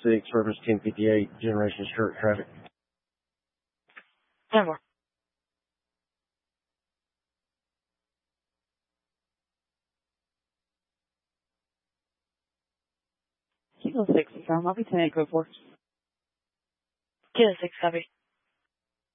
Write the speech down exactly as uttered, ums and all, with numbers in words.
six, Service ten fifty-eight, Generation Short Traffic. ten four. Kilo six, from I'll be ten eight, go four. Kilo six, copy.